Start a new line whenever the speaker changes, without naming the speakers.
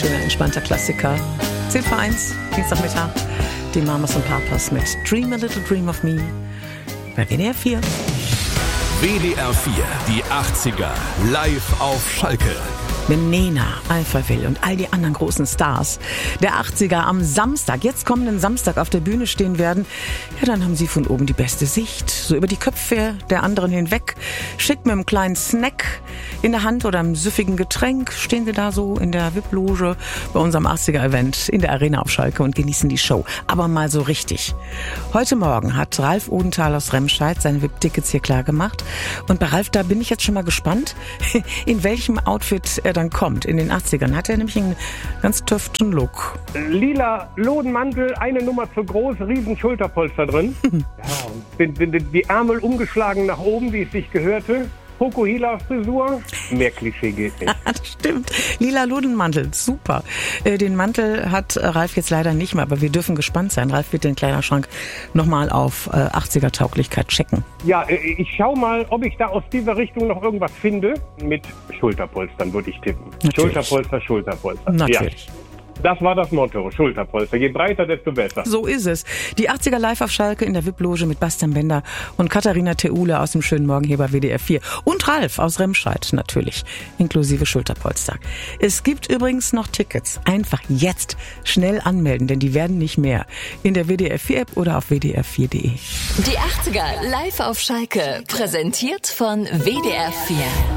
schöner, entspannter Klassiker. 10 vor 1, Dienstagmittag. Die Mamas und Papas mit Dream a Little Dream of Me bei WDR 4.
WDR 4, die 80er, live auf Schalke.
Mit Nena, Alpha Will und all die anderen großen Stars der 80er am Samstag, jetzt kommenden Samstag auf der Bühne stehen werden, ja, dann haben sie von oben die beste Sicht, so über die Köpfe der anderen hinweg, schick mit einem kleinen Snack in der Hand oder einem süffigen Getränk, stehen sie da so in der VIP-Loge bei unserem 80er-Event in der Arena auf Schalke und genießen die Show, aber mal so richtig. Heute Morgen hat Ralf Odenthal aus Remscheid seine VIP-Tickets hier klar gemacht und bei Ralf, da bin ich jetzt schon mal gespannt, in welchem Outfit er dann kommt. In den 80ern hat er nämlich einen ganz tüften Look.
Lila Lodenmantel, eine Nummer zu groß, riesen Schulterpolster drin. Ja, die Ärmel umgeschlagen nach oben, wie es sich gehörte. Fokuhila-Frisur. Mehr Klischee geht nicht.
Das stimmt. Lila Lodenmantel, super. Den Mantel hat Ralf jetzt leider nicht mehr, aber wir dürfen gespannt sein. Ralf wird den Kleiderschrank nochmal auf 80er-Tauglichkeit checken.
Ja, ich schau mal, ob ich da aus dieser Richtung noch irgendwas finde. Mit Schulterpolstern würde ich tippen.
Natürlich.
Schulterpolster.
Natürlich.
Ja. Das war das Motto, Schulterpolster. Je breiter, desto besser.
So ist es. Die 80er live auf Schalke in der VIP-Loge mit Bastian Bender und Katharina Theule aus dem schönen Morgenheber WDR 4. Und Ralf aus Remscheid natürlich, inklusive Schulterpolster. Es gibt übrigens noch Tickets. Einfach jetzt schnell anmelden, denn die werden nicht mehr. In der WDR 4-App oder auf wdr4.de.
Die 80er live auf Schalke, präsentiert von WDR 4.